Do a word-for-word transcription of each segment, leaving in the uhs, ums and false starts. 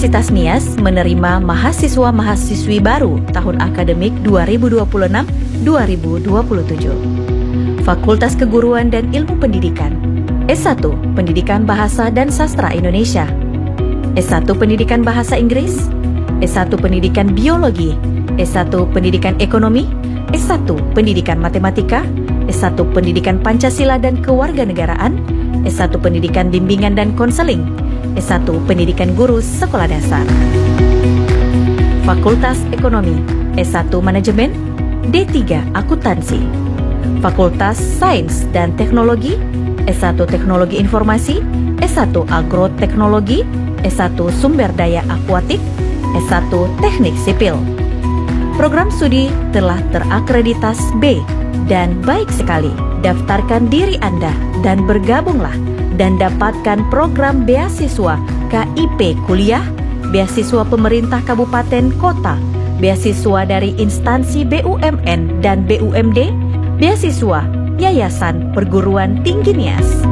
Universitas Nias menerima mahasiswa-mahasiswi baru tahun akademik dua ribu dua puluh enam dua ribu dua puluh tujuh. Fakultas Keguruan dan Ilmu Pendidikan, S satu Pendidikan Bahasa dan Sastra Indonesia, S satu Pendidikan Bahasa Inggris, S satu Pendidikan Biologi, S satu Pendidikan Ekonomi, S satu Pendidikan Matematika, S satu Pendidikan Pancasila dan Kewarganegaraan, S satu Pendidikan Bimbingan dan Konseling, S satu Pendidikan Guru Sekolah Dasar. Fakultas Ekonomi, S satu Manajemen, D tiga Akuntansi. Fakultas Sains dan Teknologi, S satu Teknologi Informasi, S satu Agroteknologi, S satu Sumber Daya Akuatik, S satu Teknik Sipil. Program studi telah terakreditas B dan baik sekali. Daftarkan diri Anda dan bergabunglah dan dapatkan program beasiswa K I P Kuliah, beasiswa pemerintah kabupaten kota, beasiswa dari instansi B U M N dan B U M D, beasiswa Yayasan Perguruan Tinggi Nias.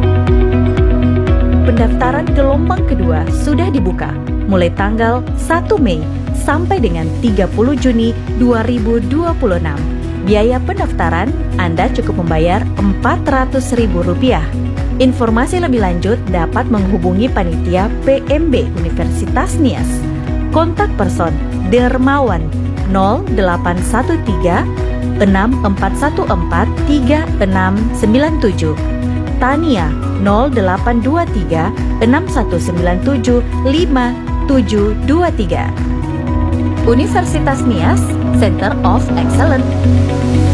Pendaftaran gelombang kedua sudah dibuka mulai tanggal satu Mei sampai dengan tiga puluh Juni dua ribu dua puluh enam. Biaya pendaftaran Anda cukup membayar empat ratus ribu rupiah. Informasi lebih lanjut dapat menghubungi panitia P M B Universitas Nias. Kontak person Dermawan nol delapan satu tiga enam empat satu empat tiga enam sembilan tujuh, Tania nol delapan dua tiga enam satu sembilan tujuh lima tujuh dua tiga. Universitas Nias, Center of Excellence.